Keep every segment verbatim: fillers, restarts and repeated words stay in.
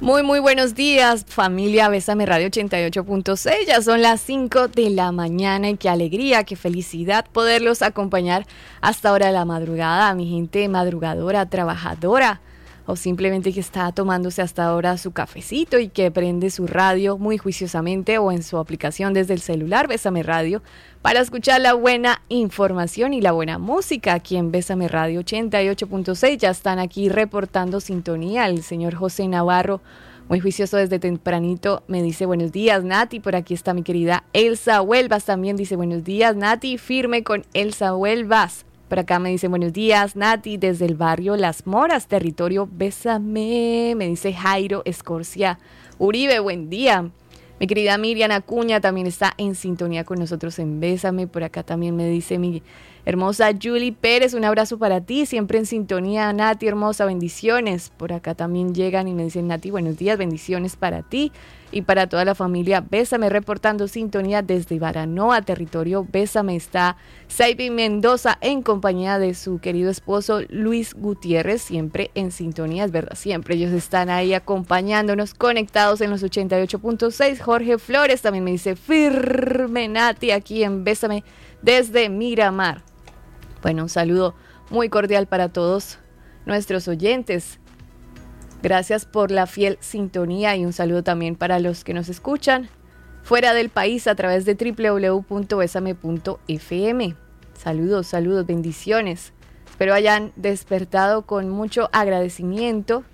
Muy, muy buenos días, familia Bésame Radio ochenta y ocho punto seis. Ya son las cinco de la mañana y qué alegría, qué felicidad poderlos acompañar hasta hora de la madrugada. Mi gente madrugadora, trabajadora, o simplemente que está tomándose hasta ahora su cafecito y que prende su radio muy juiciosamente o en su aplicación desde el celular Bésame Radio para escuchar la buena información y la buena música aquí en Bésame Radio ochenta y ocho punto seis. Ya están aquí reportando sintonía el señor José Navarro, muy juicioso desde tempranito, me dice buenos días Nati. Por aquí está mi querida Elsa Huelvas, también dice buenos días Nati, firme con Elsa Huelvas. Por acá me dice buenos días Nati desde el barrio Las Moras, territorio Bésame, me dice Jairo Escorcia Uribe, buen día. Mi querida Miriam Acuña también está en sintonía con nosotros en Bésame. Por acá también me dice mi hermosa Julie Pérez, un abrazo para ti, siempre en sintonía Nati, hermosa, bendiciones. Por acá también llegan y me dicen Nati, buenos días, bendiciones para ti y para toda la familia Bésame, reportando sintonía desde Baranoa, territorio Bésame. Está Saibi Mendoza en compañía de su querido esposo Luis Gutiérrez, siempre en sintonía, es verdad, siempre ellos están ahí acompañándonos, conectados en los ochenta y ocho punto seis. Jorge Flores también me dice firme Nati aquí en Bésame desde Miramar. Bueno, un saludo muy cordial para todos nuestros oyentes. Gracias por la fiel sintonía y un saludo también para los que nos escuchan fuera del país a través de doble u doble u doble u punto besame punto efe eme. Saludos, saludos, bendiciones. Espero hayan despertado con mucho agradecimiento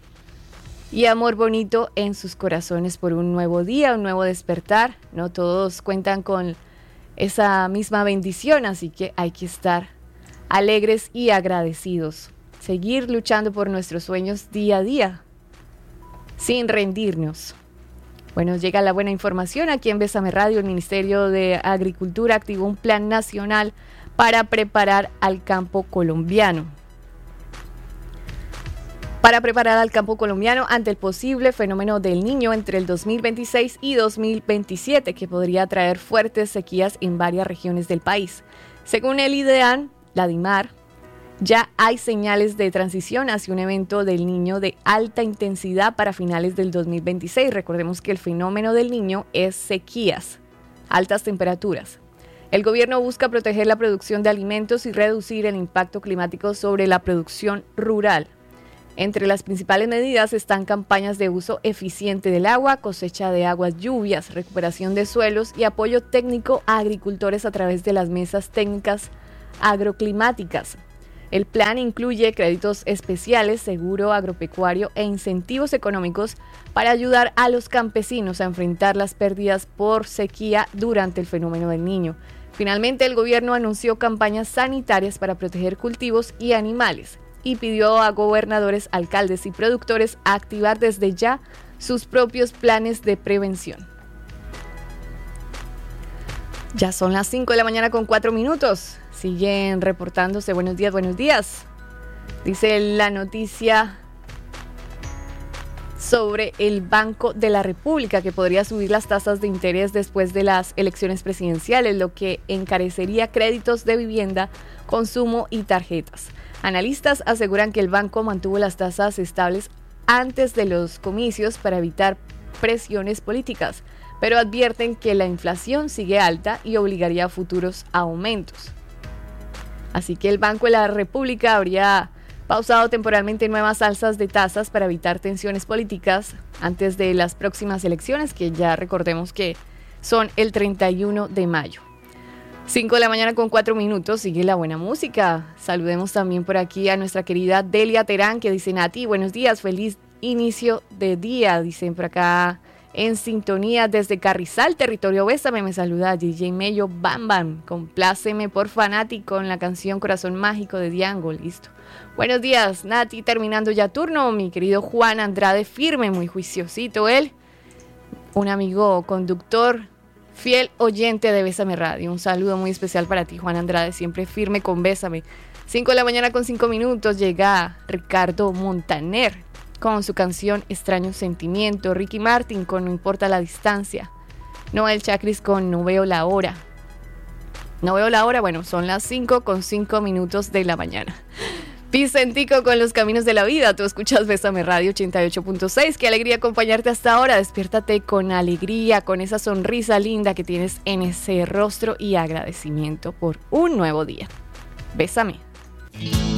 y amor bonito en sus corazones por un nuevo día, un nuevo despertar. No todos cuentan con esa misma bendición, así que hay que estar alegres y agradecidos. Seguir luchando por nuestros sueños día a día, sin rendirnos. Bueno, llega la buena información aquí en Bésame Radio. El Ministerio de Agricultura activó un plan nacional para preparar al campo colombiano. Para preparar al campo colombiano ante el posible fenómeno del Niño entre el dos mil veintiséis y dos mil veintisiete, que podría traer fuertes sequías en varias regiones del país. Según el IDEAN, la DIMAR, ya hay señales de transición hacia un evento del Niño de alta intensidad para finales del dos mil veintiséis. Recordemos que el fenómeno del Niño es sequías, altas temperaturas. El gobierno busca proteger la producción de alimentos y reducir el impacto climático sobre la producción rural. Entre las principales medidas están campañas de uso eficiente del agua, cosecha de aguas lluvias, recuperación de suelos y apoyo técnico a agricultores a través de las mesas técnicas agroclimáticas. El plan incluye créditos especiales, seguro agropecuario e incentivos económicos para ayudar a los campesinos a enfrentar las pérdidas por sequía durante el fenómeno del Niño. Finalmente, el gobierno anunció campañas sanitarias para proteger cultivos y animales y pidió a gobernadores, alcaldes y productores a activar desde ya sus propios planes de prevención. Ya son las cinco de la mañana con cuatro minutos. Siguen reportándose buenos días, buenos días. Dice la noticia sobre el Banco de la República que podría subir las tasas de interés después de las elecciones presidenciales, lo que encarecería créditos de vivienda, consumo y tarjetas. Analistas aseguran que el banco mantuvo las tasas estables antes de los comicios para evitar presiones políticas, pero advierten que la inflación sigue alta y obligaría a futuros aumentos. Así que el Banco de la República habría pausado temporalmente nuevas alzas de tasas para evitar tensiones políticas antes de las próximas elecciones, que ya recordemos que son el treinta y uno de mayo. cinco de la mañana con cuatro minutos, sigue la buena música. Saludemos también por aquí a nuestra querida Delia Terán, que dice Nati, buenos días, feliz inicio de día, dicen por acá en sintonía desde Carrizal, territorio Bésame, me saluda D J Mello Bam Bam, compláceme porfa Nati con la canción Corazón Mágico de Diango, listo. Buenos días Nati, terminando ya turno, mi querido Juan Andrade firme, muy juiciosito él, un amigo conductor, fiel oyente de Bésame Radio, un saludo muy especial para ti Juan Andrade, siempre firme con Bésame. cinco de la mañana con cinco minutos llega Ricardo Montaner con su canción Extraño Sentimiento, Ricky Martin con No Importa la Distancia, Noel Chacris con No Veo la Hora. No veo la hora, bueno, son las cinco con cinco minutos de la mañana. Vicentico con los caminos de la vida. Tú escuchas Bésame Radio ochenta y ocho punto seis. Qué alegría acompañarte hasta ahora. Despiértate con alegría, con esa sonrisa linda que tienes en ese rostro y agradecimiento por un nuevo día. Bésame.